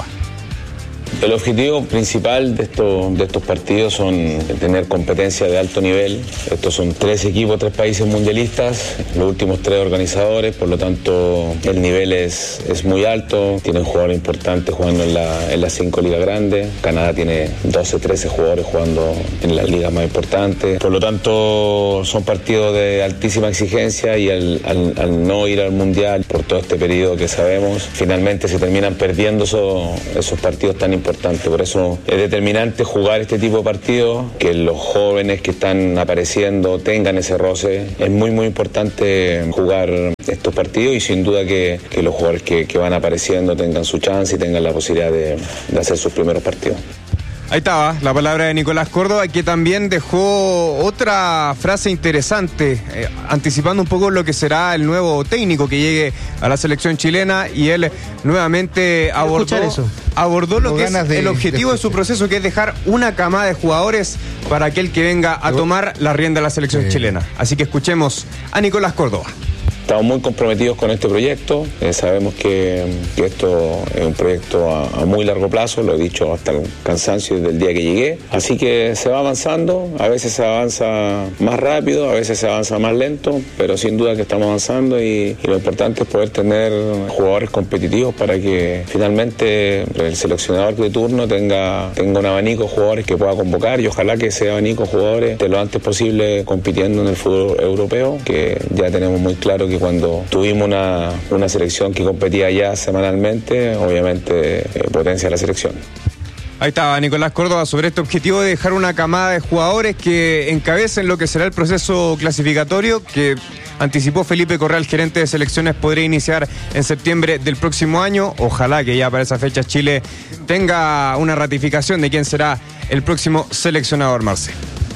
El objetivo principal de estos, de estos partidos son tener competencia de alto nivel. Estos son tres equipos, tres países mundialistas, los últimos tres organizadores, por lo tanto el nivel es, es muy alto. Tienen jugadores importantes jugando en, la, en las cinco ligas grandes. Canadá tiene doce, trece jugadores jugando en las ligas más importantes. Por lo tanto son partidos de altísima exigencia, y al, al, al no ir al mundial por todo este periodo que sabemos, finalmente se terminan perdiendo esos, esos partidos tan importantes. Importante. Por eso es determinante jugar este tipo de partidos, que los jóvenes que están apareciendo tengan ese roce. Es muy muy importante jugar estos partidos, y sin duda que, que los jugadores que, que van apareciendo tengan su chance y tengan la posibilidad de, de hacer sus primeros partidos. Ahí estaba la palabra de Nicolás Córdoba, que también dejó otra frase interesante, eh, anticipando un poco lo que será el nuevo técnico que llegue a la selección chilena, y él nuevamente abordó, abordó lo que es de, el objetivo de, de su proceso, que es dejar una camada de jugadores para aquel que venga a tomar la rienda de la selección sí. chilena. Así que escuchemos a Nicolás Córdoba. Estamos muy comprometidos con este proyecto, eh, sabemos que, que esto es un proyecto a, a muy largo plazo, lo he dicho hasta el cansancio desde el día que llegué, así que se va avanzando, a veces se avanza más rápido, a veces se avanza más lento, pero sin duda que estamos avanzando, y, y lo importante es poder tener jugadores competitivos para que finalmente el seleccionador de turno tenga, tenga un abanico de jugadores que pueda convocar, y ojalá que ese abanico de jugadores de lo antes posible compitiendo en el fútbol europeo, que ya tenemos muy claro que cuando tuvimos una, una selección que competía ya semanalmente, obviamente eh, potencia la selección. Ahí estaba Nicolás Córdoba sobre este objetivo de dejar una camada de jugadores que encabecen lo que será el proceso clasificatorio, que anticipó Felipe Correa, el gerente de selecciones, podría iniciar en septiembre del próximo año. Ojalá que ya para esa fecha Chile tenga una ratificación de quién será el próximo seleccionador, Marce.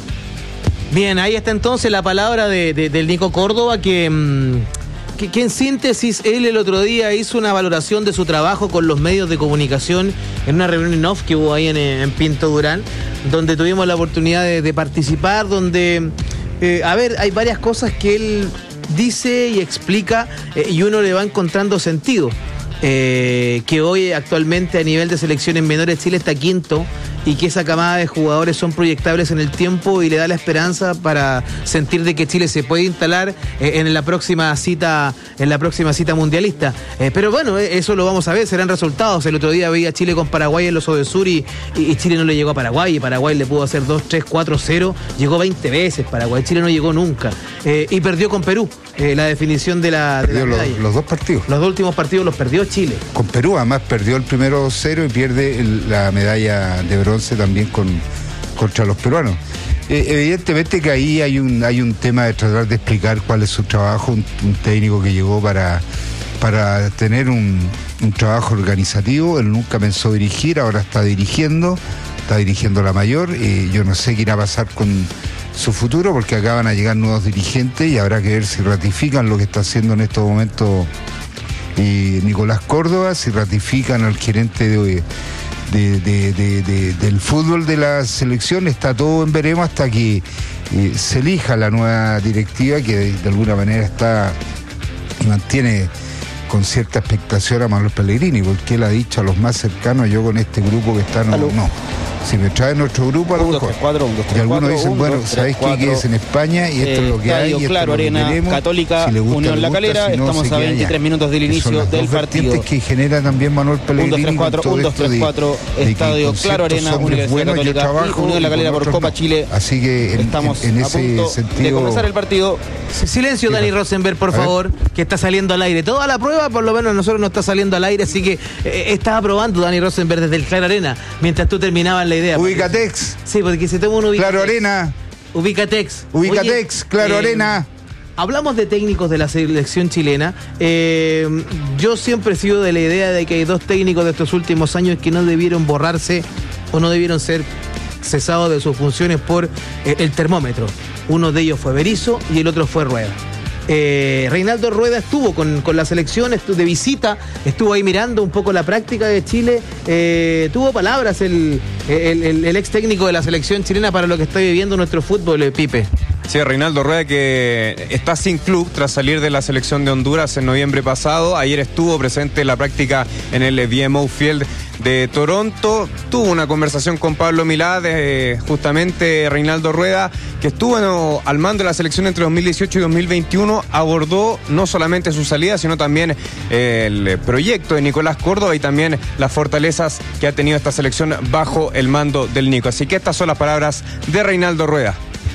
Bien, ahí está entonces la palabra de, de, del Nico Córdoba, que, que, que en síntesis él el otro día hizo una valoración de su trabajo con los medios de comunicación en una reunión en off que hubo ahí en, en Pinto Durán, donde tuvimos la oportunidad de, de participar, donde, eh, a ver, hay varias cosas que él dice y explica eh, y uno le va encontrando sentido. Eh, que hoy actualmente a nivel de selecciones menores Chile está quinto, y que esa camada de jugadores son proyectables en el tiempo, y le da la esperanza para sentir de que Chile se puede instalar eh, en la próxima cita en la próxima cita mundialista. Eh, pero bueno, eh, eso lo vamos a ver, serán resultados. El otro día veía Chile con Paraguay en los Odesur, y, y, y Chile no le llegó a Paraguay, y Paraguay le pudo hacer dos, tres, cuatro, cero, llegó veinte veces Paraguay, Chile no llegó nunca, eh, y perdió con Perú eh, la definición de la, de la medalla. Los, los dos partidos. Los dos últimos partidos los perdió Chile. Con Perú, además perdió el primero cero y pierde el, la medalla de bronce también con, contra los peruanos. Eh, evidentemente que ahí hay un, hay un tema de tratar de explicar cuál es su trabajo, un, un técnico que llegó para, para tener un, un trabajo organizativo. Él nunca pensó dirigir, ahora está dirigiendo, está dirigiendo la mayor. Eh, yo no sé qué irá a pasar con su futuro, porque acaban a llegar nuevos dirigentes y habrá que ver si ratifican lo que está haciendo en estos momentos y Nicolás Córdoba, si ratifican al gerente de, de, de, de, de, del fútbol de la selección. Está todo en veremos hasta que eh, se elija la nueva directiva, que de, de alguna manera está mantiene con cierta expectación a Manuel Pellegrini, porque él ha dicho a los más cercanos, yo con este grupo que está, no, no. Si me traen nuestro grupo, a lo mejor. Y algunos dicen, bueno, ¿sabéis qué? Quédese en España y esto eh, es lo que hay. Y esto claro, es lo Arena, que queremos. Católica, si gusta, Unión La gusta, Calera. si no, estamos a veintitrés allá. Minutos del inicio del partido. que genera también Manuel Pellegrini. uno dos tres cuatro, uno dos tres cuatro, Estadio Claro Arena, Universidad Católica y Unión La Calera por Copa no. Chile. Así que en, estamos en, en a ese punto sentido de comenzar el partido. Silencio, Dani Rosenberg, por favor, que está saliendo al aire. Toda la prueba, por lo menos, nosotros no está saliendo al aire, así que eh, estaba probando Dani Rosenberg desde el Claro Arena, mientras tú terminabas la idea. Ubicatex. Sí, porque se toma un Ubicatex. Claro Arena. Ubicatex. Ubicatex, Oye, Claro eh, Arena. Hablamos de técnicos de la selección chilena. Eh, yo siempre he sido de la idea de que hay dos técnicos de estos últimos años que no debieron borrarse o no debieron ser cesados de sus funciones por eh, el termómetro. Uno de ellos fue Berizzo y el otro fue Rueda. Eh, Reinaldo Rueda estuvo con, con la selección estuvo de visita, estuvo ahí mirando un poco la práctica de Chile, eh, tuvo palabras el, el, el, el ex técnico de la selección chilena para lo que está viviendo nuestro fútbol, eh, Pipe. Sí, Reinaldo Rueda, que está sin club tras salir de la selección de Honduras en noviembre pasado. Ayer estuvo presente en la práctica en el V M O Field de Toronto. Tuvo una conversación con Pablo Milá, de, justamente Reinaldo Rueda, que estuvo no, al mando de la selección entre dos mil dieciocho y dos mil veintiuno. Abordó no solamente su salida, sino también eh, el proyecto de Nicolás Córdoba y también las fortalezas que ha tenido esta selección bajo el mando del Nico. Así que estas son las palabras de Reinaldo Rueda.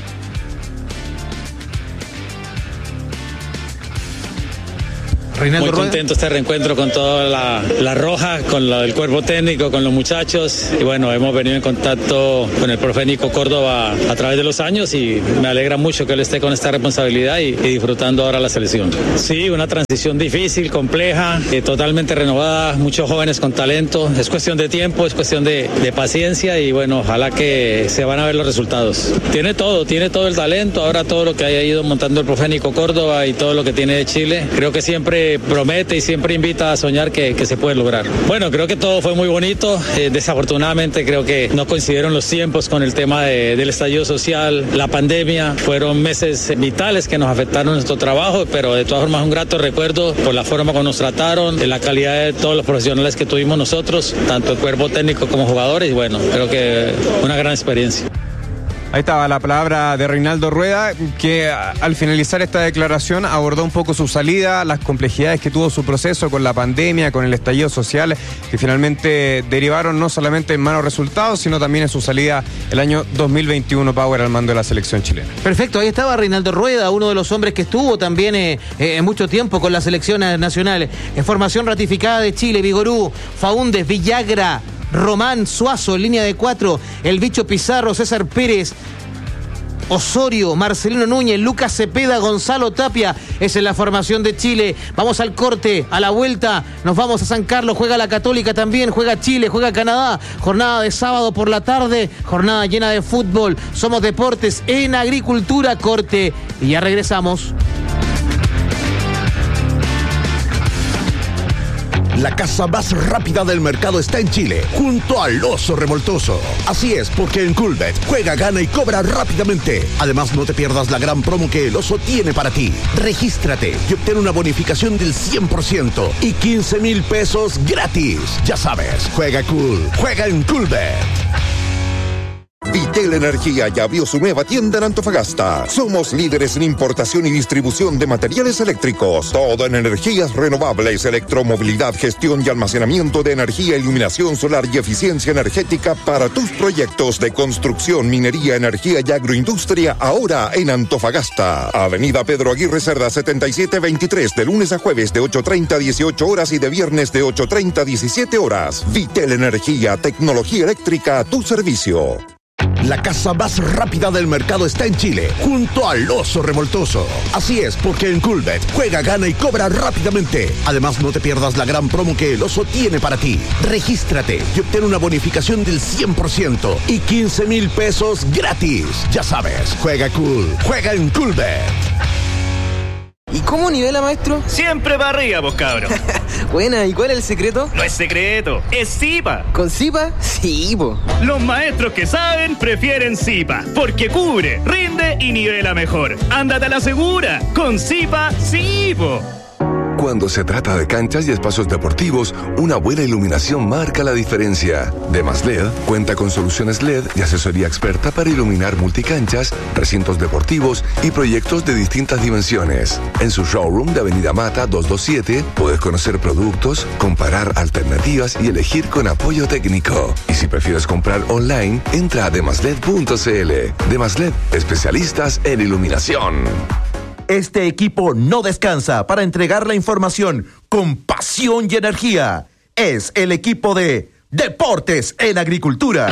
Muy contento este reencuentro con toda la, la roja, con lo del cuerpo técnico, con los muchachos. Y bueno, hemos venido en contacto con el profe Nico Córdoba a través de los años y me alegra mucho que él esté con esta responsabilidad y, y disfrutando ahora la selección. Sí, una transición difícil, compleja, eh, totalmente renovada, muchos jóvenes con talento. Es cuestión de tiempo, es cuestión de, de paciencia y bueno, ojalá que se van a ver los resultados. Tiene todo, tiene todo el talento, ahora todo lo que haya ido montando el profe Nico Córdoba y todo lo que tiene de Chile. Creo que siempre promete y siempre invita a soñar que, que se puede lograr. Bueno, creo que todo fue muy bonito. Eh, desafortunadamente creo que no coincidieron los tiempos con el tema de, del estallido social, la pandemia. Fueron meses vitales que nos afectaron nuestro trabajo, pero de todas formas un grato recuerdo por la forma como nos trataron, de la calidad de todos los profesionales que tuvimos nosotros, tanto el cuerpo técnico como jugadores. Y bueno, creo que una gran experiencia. Ahí estaba la palabra de Reinaldo Rueda, que al finalizar esta declaración abordó un poco su salida, las complejidades que tuvo su proceso con la pandemia, con el estallido social, que finalmente derivaron no solamente en malos resultados, sino también en su salida el año dos mil veintiuno, Power, al mando de la selección chilena. Perfecto, ahí estaba Reinaldo Rueda, uno de los hombres que estuvo también eh, eh, mucho tiempo con la selección nacional. En formación ratificada de Chile, Vigorú, Faúndez, Villagra, Román, Suazo, línea de cuatro, el Bicho Pizarro, César Pérez, Osorio, Marcelino Núñez, Lucas Cepeda, Gonzalo Tapia. Esa es la formación de Chile. Vamos al corte, a la vuelta, nos vamos a San Carlos, juega la Católica también, juega Chile, juega Canadá. Jornada de sábado por la tarde, jornada llena de fútbol. Somos Deportes en Agricultura, corte y ya regresamos. La casa más rápida del mercado está en Chile, junto al Oso Revoltoso. Así es, porque en Coolbet juega, gana y cobra rápidamente. Además, no te pierdas la gran promo que el Oso tiene para ti. Regístrate y obtén una bonificación del cien por ciento y quince mil pesos gratis. Ya sabes, juega cool, juega en Coolbet. Vitel Energía ya abrió su nueva tienda en Antofagasta. Somos líderes en importación y distribución de materiales eléctricos. Todo en energías renovables, electromovilidad, gestión y almacenamiento de energía, iluminación solar y eficiencia energética para tus proyectos de construcción, minería, energía y agroindustria, ahora en Antofagasta. Avenida Pedro Aguirre Cerda setenta y siete veintitrés, de lunes a jueves de ocho treinta a dieciocho horas y de viernes de ocho treinta a diecisiete horas. Vitel Energía, tecnología eléctrica a tu servicio. La casa más rápida del mercado está en Chile, junto al Oso Revoltoso. Así es, porque en Coolbet juega, gana y cobra rápidamente. Además, no te pierdas la gran promo que el Oso tiene para ti. Regístrate y obtén una bonificación del cien por ciento y quince mil pesos gratis. Ya sabes, juega cool, juega en Coolbet. ¿Y cómo nivela, maestro? Siempre para arriba, vos cabros. Buena, ¿y cuál es el secreto? No es secreto, es Zipa. ¿Con Zipa? Sí, po. Los maestros que saben prefieren Zipa, porque cubre, rinde y nivela mejor. Ándate a la segura, con Zipa, sí, po. Cuando se trata de canchas y espacios deportivos, una buena iluminación marca la diferencia. Demas L E D cuenta con soluciones L E D y asesoría experta para iluminar multicanchas, recintos deportivos y proyectos de distintas dimensiones. En su showroom de Avenida Mata doscientos veintisiete puedes conocer productos, comparar alternativas y elegir con apoyo técnico. Y si prefieres comprar online, entra a demasled punto cl. Demas L E D, especialistas en iluminación. Este equipo no descansa para entregar la información con pasión y energía. Es el equipo de Deportes en Agricultura.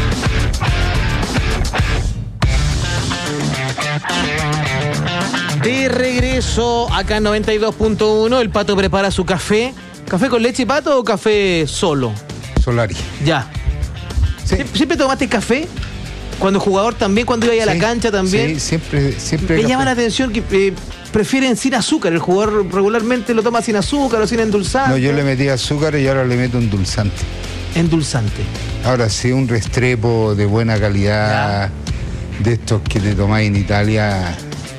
De regreso acá en noventa y dos punto uno, el Pato prepara su café. ¿Café con leche, Pato, o café solo? Solari. Ya. Sí. ¿Sie- ¿Siempre tomaste café? Cuando jugador también, cuando iba a la Sí, cancha también. Sí, siempre, siempre. Me café. llama la atención que eh, prefieren sin azúcar. El jugador regularmente lo toma sin azúcar o sin endulzante. No, yo le metí azúcar y ahora le meto endulzante. Endulzante. Ahora sí, un Restrepo de buena calidad, ya. De estos que te tomáis en Italia,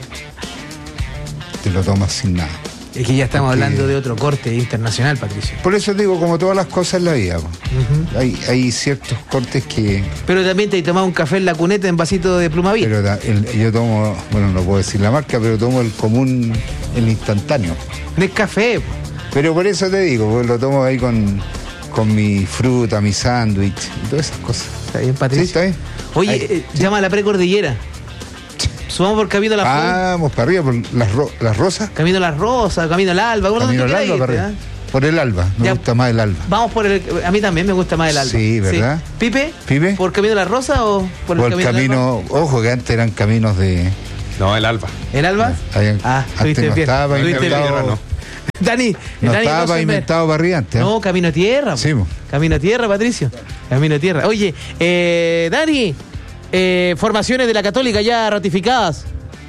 te lo tomas sin nada. Es que ya estamos Porque... hablando de otro corte internacional, Patricio. Por eso digo, como todas las cosas en la vida, uh-huh. hay, hay ciertos cortes que... Pero también te tomás un café en la cuneta en vasito de Plumavit. Pero da, el, yo tomo, bueno, no puedo decir la marca, pero tomo el común, el instantáneo. No es café. Pero por eso te digo, pues lo tomo ahí con, con mi fruta, mi sándwich y todas esas cosas. Está bien, Patricio. Sí, está bien. Oye, ahí, eh, sí. llama a la precordillera. Subamos por Camino a la Flor. Vamos para arriba, por las, ro las rosas. Camino a las Rosas, Camino al Alba. ¿Por Camino dónde al Alba, irte, para arriba. ¿eh? Por el Alba, me Ya. gusta más el Alba. Vamos por el... A mí también me gusta más el Alba. Sí, ¿verdad? Sí. ¿Pipe? ¿Pipe? ¿Por Camino a la Rosa o por el Por Camino, el camino, ojo que antes eran caminos de... No, el Alba. ¿El Alba? Ahí, Ah, antes estuviste no bien. estaba Estuviste inventado... bien. Dani, No Dani estaba Rosenberg. inventado para arriba antes. ¿eh? No, Camino a Tierra. Sí, mo. Camino a Tierra, Patricio. Camino a Tierra. Oye, eh, Dani, eh, formaciones de la Católica ya ratificadas.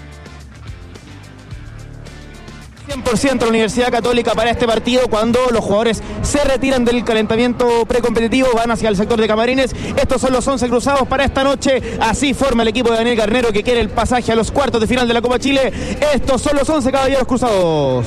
cien por ciento la Universidad Católica para este partido. Cuando los jugadores se retiran del calentamiento precompetitivo, van hacia el sector de camarines. Estos son los once cruzados para esta noche. Así forma el equipo de Daniel Garnero, que quiere el pasaje a los cuartos de final de la Copa Chile. Estos son los once caballeros cruzados.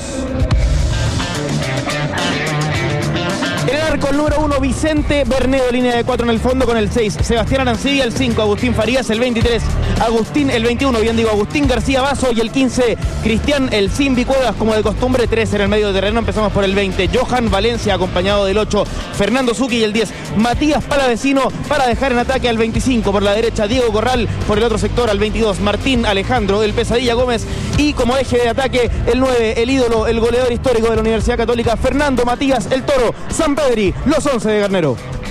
En el arco, el número uno, Vicente Bernedo, línea de cuatro en el fondo con el seis, Sebastián Arancibia, el cinco, Agustín Farías, el veintitrés, Agustín, el veintiuno, bien digo, Agustín García Basso, y el quince, Cristian El Simbi Cuevas, como de costumbre, tres en el medio de terreno. Empezamos por el veinte, Johan Valencia, acompañado del ocho, Fernando Zucchi, y el diez, Matías Palavecino, para dejar en ataque al veinticinco, por la derecha, Diego Corral, por el otro sector, al veintidós, Martín Alejandro, el Pesadilla Gómez, y como eje de ataque, el nueve, el ídolo, el goleador histórico de la Universidad Católica, Fernando Matías, el Toro, San Pedri, los once de Garnero.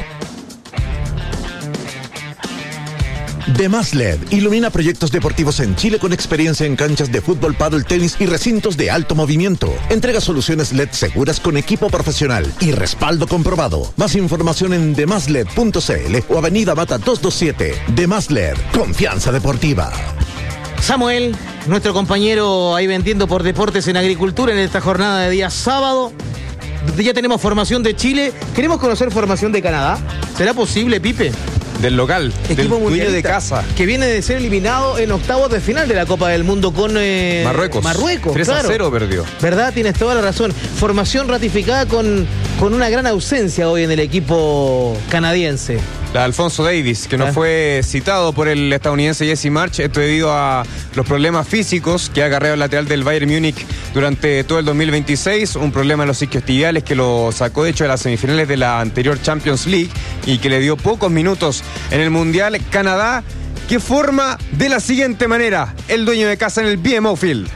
Demas L E D ilumina proyectos deportivos en Chile con experiencia en canchas de fútbol, pádel, tenis y recintos de alto movimiento. Entrega soluciones L E D seguras con equipo profesional y respaldo comprobado. Más información en demasled punto cl o Avenida Mata doscientos veintisiete. Demas L E D, confianza deportiva. Samuel, nuestro compañero ahí vendiendo por Deportes en Agricultura en esta jornada de día sábado. Ya tenemos formación de Chile. Queremos conocer formación de Canadá. ¿Será posible, Pipe? Del local, Equipo del dueño de mundialista, casa. que viene de ser eliminado en octavos de final de la Copa del Mundo con eh, Marruecos. Marruecos, tres a claro. cero perdió. ¿Verdad? Tienes toda la razón. Formación ratificada con, con una gran ausencia hoy en el equipo canadiense. La de Alfonso Davis, que no Ah. fue citado por el estadounidense Jesse March, esto debido a los problemas físicos que ha acarreado el lateral del Bayern Múnich durante todo el dos mil veintiséis, un problema en los isquiotibiales que lo sacó de hecho de las semifinales de la anterior Champions League y que le dio pocos minutos en el Mundial. Canadá, que forma de la siguiente manera el dueño de casa en el B M O Field.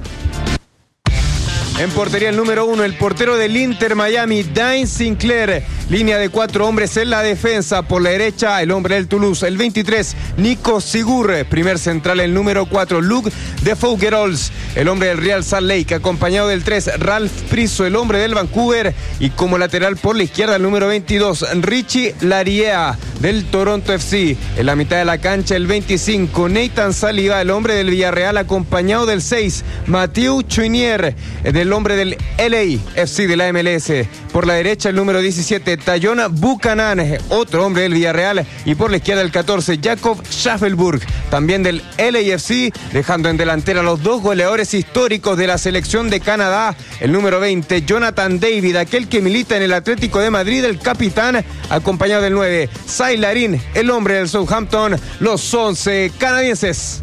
En portería el número uno, el portero del Inter Miami, Dane Sinclair. Línea de cuatro hombres en la defensa. Por la derecha, el hombre del Toulouse, el veintitrés, Nico Sigur. Primer central, el número cuatro, Luke de Fougerols, el hombre del Real Salt Lake. Acompañado del tres, Ralph Priso, el hombre del Vancouver. Y como lateral por la izquierda, el número veintidós, Richie Lariea. del Toronto F C. En la mitad de la cancha, el veinticinco, Nathan Saliba, el hombre del Villarreal, acompañado del seis, Mathieu Choinier, del hombre del L A F C de la M L S. Por la derecha, el número diecisiete, Tayona Buchanan, otro hombre del Villarreal. Y por la izquierda, el catorce, Jakob Schaffelburg, también del L A F C, dejando en delantera a los dos goleadores históricos de la selección de Canadá. El número veinte, Jonathan David, aquel que milita en el Atlético de Madrid, el capitán, acompañado del nueve, Sai Larin, el hombre del Southampton, los once canadienses.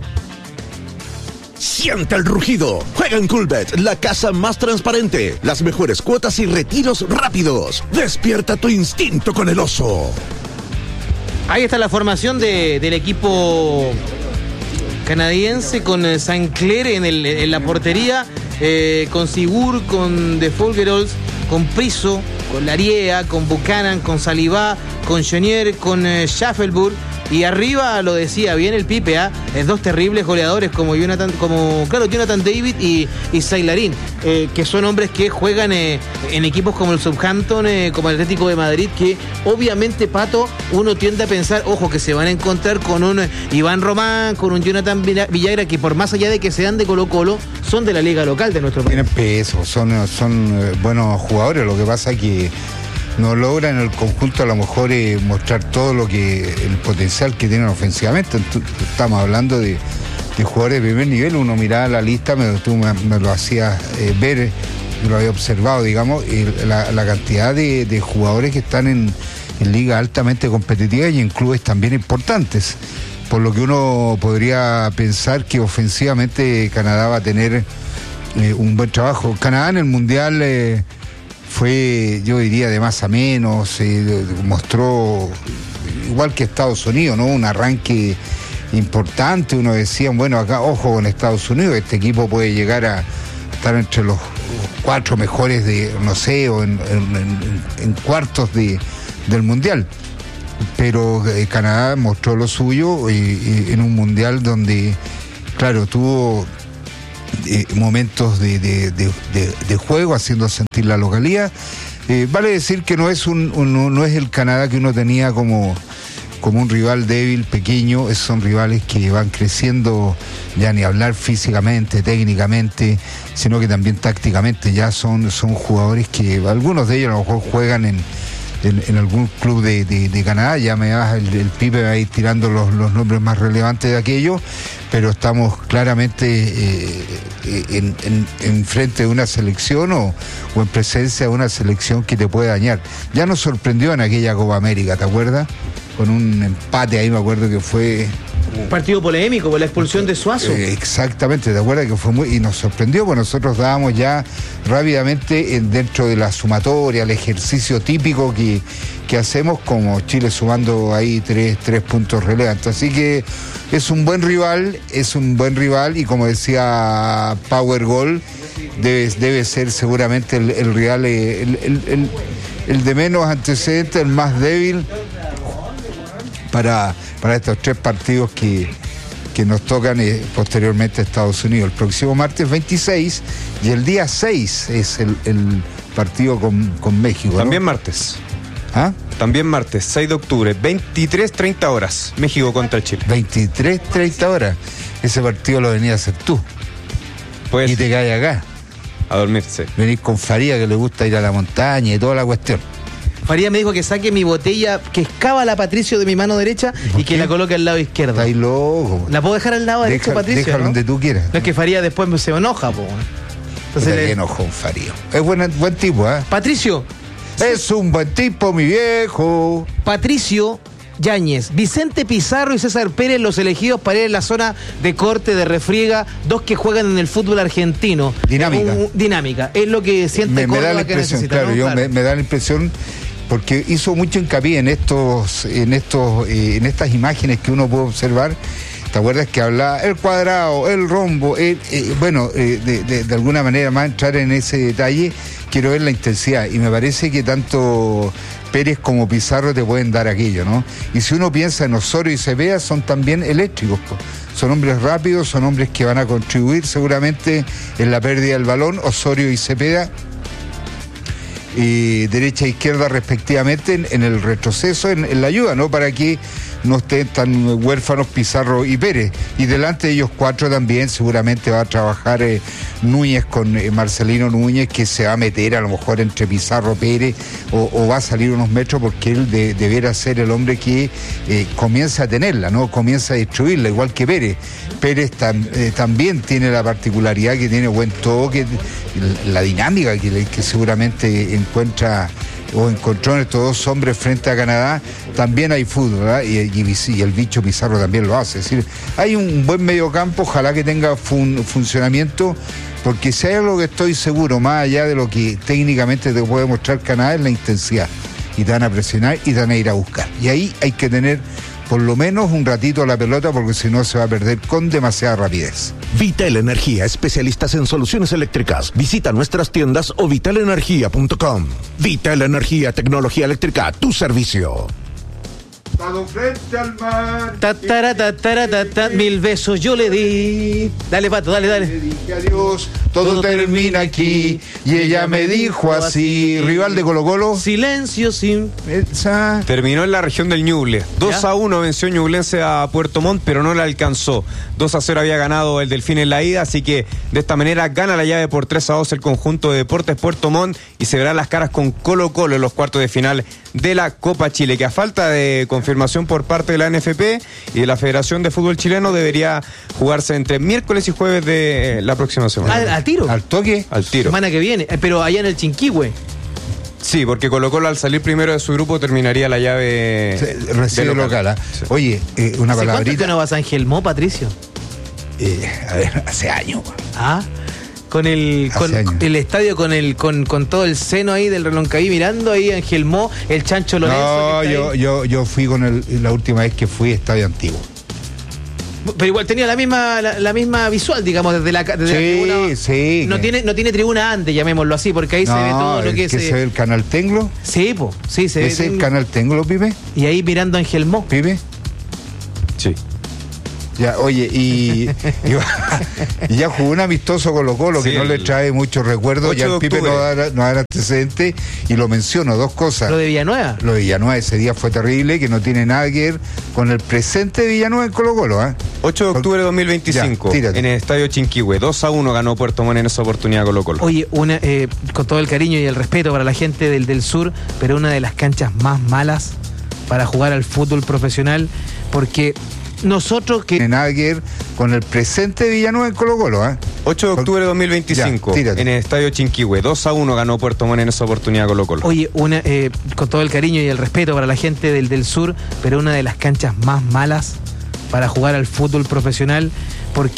Siente el rugido. Juega en Coolbet, la casa más transparente. Las mejores cuotas y retiros rápidos. Despierta tu instinto con el oso. Ahí está la formación de, del equipo canadiense con eh, Sinclair en, el, en la portería, eh, con Sigur, con De Folgerols, con Priso, con Lariea, con Buchanan, con Saliba, con Choinier, con eh, Schaffelburg. Y arriba, lo decía bien el Pipe, ¿ah? ¿eh? Dos terribles goleadores como Jonathan, como claro, Jonathan David y, y Sai Larin, eh, que son hombres que juegan eh, en equipos como el Southampton, eh, como el Atlético de Madrid, que obviamente, Pato, uno tiende a pensar, ojo, que se van a encontrar con un eh, Iván Román, con un Jonathan Villagra, que por más allá de que sean de Colo Colo, son de la liga local de nuestro país. Tienen peso, son, son eh, buenos jugadores, lo que pasa es que no logran en el conjunto a lo mejor eh, mostrar todo lo que el potencial que tienen ofensivamente. Entonces, estamos hablando de, de jugadores de primer nivel. Uno miraba la lista, me, tú me, me lo hacías eh, ver, yo lo había observado, digamos, eh, la, la cantidad de, de jugadores que están en, en ligas altamente competitivas y en clubes también importantes. Por lo que uno podría pensar que ofensivamente Canadá va a tener eh, un buen trabajo. Canadá en el Mundial Eh, fue, yo diría, de más a menos, eh, mostró, igual que Estados Unidos, ¿no? Un arranque importante. Uno decía, bueno, acá, ojo con Estados Unidos, este equipo puede llegar a estar entre los cuatro mejores de, no sé, o en, en, en, en cuartos de, del Mundial. Pero eh, Canadá mostró lo suyo eh, eh, en un Mundial donde, claro, tuvo Eh, momentos de, de, de, de, de juego, haciendo sentir la localidad. Eh, vale decir que no es un, un no es el Canadá que uno tenía como, como un rival débil, pequeño. Esos son rivales que van creciendo, ya ni hablar físicamente, técnicamente, sino que también tácticamente. Ya son, son jugadores que algunos de ellos a lo mejor juegan en, en, en algún club de, de, de Canadá. Ya me va, el, el Pipe va a ir tirando los, los nombres más relevantes de aquello, pero estamos claramente eh, en, en, en frente de una selección o, o en presencia de una selección que te puede dañar. Ya nos sorprendió en aquella Copa América, ¿te acuerdas? Con un empate ahí, me acuerdo que fue un partido polémico por la expulsión de Suazo. Eh, exactamente, ¿te acuerdas? Que fue muy, y nos sorprendió, porque nosotros dábamos ya rápidamente en, dentro de la sumatoria, el ejercicio típico que, que hacemos, como Chile sumando ahí tres, tres puntos relevantes. Así que es un buen rival, es un buen rival, y como decía Power Goal, debe, debe ser seguramente el, el rival, el, el, el, el de menos antecedentes, el más débil para, para estos tres partidos que, que nos tocan eh, posteriormente a Estados Unidos. El próximo martes veintiséis y el día seis es el, el partido con, con México, ¿no? También martes. ¿Ah? También martes, seis de octubre, veintitrés treinta horas, México contra Chile. veintitrés treinta horas. Ese partido lo venía a hacer tú. Pues, y te caes acá. A dormirse. Venís con Faría, que le gusta ir a la montaña y toda la cuestión. Faría me dijo que saque mi botella, que escábala a Patricio de mi mano derecha y que la coloque al lado izquierdo. Está ahí loco. ¿La puedo dejar al lado Deja, derecho, Patricio? Déjalo, ¿no? Donde tú quieras. No es que Faría después se enoja, po. Entonces le enojó Faría. Es buen, buen tipo, ¿eh? Patricio. Es un buen tipo, mi viejo. Patricio Yáñez, Vicente Pizarro y César Pérez, los elegidos para ir en la zona de corte, de refriega, dos que juegan en el fútbol argentino. Dinámica. Un, un, dinámica. Es lo que siente me, Córdoba me da la que impresión, necesita. claro, ¿no? yo Claro. Me, me da la impresión, porque hizo mucho hincapié en estos, en estos, eh, en estas imágenes que uno puede observar. ¿Te acuerdas que hablaba el cuadrado, el rombo? El, eh, bueno, eh, de, de, de alguna manera más entrar en ese detalle, quiero ver la intensidad. Y me parece que tanto Pérez como Pizarro te pueden dar aquello, ¿no? Y si uno piensa en Osorio y Cepeda, son también eléctricos, po. Son hombres rápidos, son hombres que van a contribuir seguramente en la pérdida del balón. Osorio y Cepeda eh, derecha e izquierda respectivamente en, en el retroceso, en, en la ayuda, ¿no? Para que no estén tan huérfanos Pizarro y Pérez. Y delante de ellos cuatro también seguramente va a trabajar eh, Núñez con eh, Marcelino Núñez, que se va a meter a lo mejor entre Pizarro, Pérez, o, o va a salir unos metros, porque él de, deberá ser el hombre que eh, comienza a tenerla, ¿no? Comienza a destruirla, igual que Pérez. Pérez tam, eh, también tiene la particularidad que tiene buen toque, la dinámica que, que seguramente encuentra o encontró en estos dos hombres frente a Canadá. También hay fútbol, ¿verdad? Y, y, y el bicho Pizarro también lo hace. Es decir, hay un buen mediocampo, ojalá que tenga fun, funcionamiento, porque si hay algo que estoy seguro, más allá de lo que técnicamente te puede mostrar Canadá, es la intensidad. Y te van a presionar y te van a ir a buscar. Y ahí hay que tener por lo menos un ratito la pelota, porque si no se va a perder con demasiada rapidez. Vital Energía, especialistas en soluciones eléctricas. Visita nuestras tiendas o vital energía punto com. Vital Energía, tecnología eléctrica a tu servicio. Frente al mar. Ta, tara, ta, tara, ta, ta, mil besos yo le di. Dale, Pato, dale, dale. Le dije adiós, todo, todo termina aquí. Y ella me dijo así. Rival de Colo Colo. Silencio sin. Esa. Terminó en la región del Ñuble. dos a uno venció Ñublense a Puerto Montt, pero no le alcanzó. dos a cero había ganado el Delfín en la ida, así que de esta manera gana la llave por tres a dos el conjunto de Deportes Puerto Montt y se verán las caras con Colo Colo en los cuartos de final de la Copa Chile, que a falta de confirmación por parte de la N F P y de la Federación de Fútbol Chileno debería jugarse entre miércoles y jueves de la próxima semana. ¿Al, al tiro? ¿Al toque? Al tiro. Semana que viene, pero allá en el Chinquihue. Sí, porque Colo Colo al salir primero de su grupo terminaría la llave sí, recibe local. local ¿eh? Sí. Oye, eh, una ¿Hace palabrita. ¿Cuánto que no vas a Angelmó, Patricio? Eh, a ver, hace años. Ah, con el con el estadio con el con, con todo el seno ahí del Reloncaví mirando ahí Angelmó, el Chancho Lorenzo. No, que está yo, ahí. yo yo fui con el la última vez que fui estadio antiguo. Pero igual tenía la misma la, la misma visual, digamos, desde la, desde sí, la tribuna. Sí, no que... tiene no tiene tribuna antes, llamémoslo así, porque ahí no, se ve todo lo que, que se... se ve el canal Tenglo. Sí, po, sí, se ¿Ese ve. ¿Es el canal Tenglo, Pipe? Y ahí mirando Angelmó. ¿Pipe? Sí. Ya, oye, y, y ya jugó un amistoso Colo Colo, sí, que no le trae muchos recuerdos, ya el Pipe no da, no da antecedentes, y lo menciono, dos cosas. ¿Lo de Villanueva? Lo de Villanueva ese día fue terrible, que no tiene nada que ver con el presente de Villanueva en Colo Colo, ¿eh? ocho de octubre de dos mil veinticinco, ya, en el Estadio Chinquihue, dos a uno ganó Puerto Montt en esa oportunidad Colo Colo. Oye, una, eh, con todo el cariño y el respeto para la gente del, del sur, pero una de las canchas más malas para jugar al fútbol profesional, porque... Nosotros que... Tiene nada que ver con el presente de Villanueva en Colo Colo, ¿eh? ocho de octubre de dos mil veinticinco, ya, en el Estadio Chinquihue, dos a uno ganó Puerto Montt en esa oportunidad Colo Colo. Oye, una, eh, con todo el cariño y el respeto para la gente del, del sur, pero una de las canchas más malas para jugar al fútbol profesional, porque